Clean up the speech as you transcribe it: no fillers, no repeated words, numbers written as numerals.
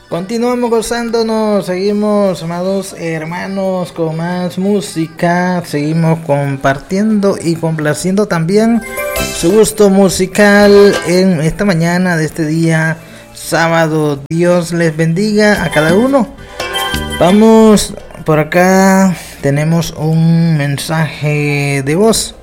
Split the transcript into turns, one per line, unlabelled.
Continuamos gozándonos, seguimos, amados hermanos, con más música, seguimos compartiendo y complaciendo también su gusto musical en esta mañana de este día sábado. Dios les bendiga a cada uno. Vamos por acá, tenemos un mensaje de voz.